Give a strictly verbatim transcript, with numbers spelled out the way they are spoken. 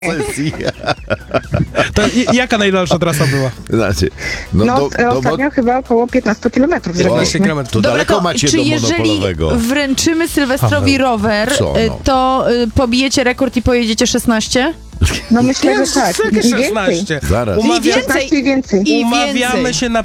sesji. To i- jaka najdalsza trasa była? Znaczy, no, No, do, do, ostatnio chyba około piętnaście kilometrów piętnaście zrobiliśmy. kilometrów. to Dobra, daleko to macie czy do jeżeli monopolowego. wręczymy Sylwestrowi Paweł. rower, Co, y, no? to y, pobijecie rekord i pojedziecie szesnaście? No myślę, że tak. I więcej. szesnaście. Zaraz. I Umawia... więcej. szesnaście i więcej. I Umawiamy więcej. się na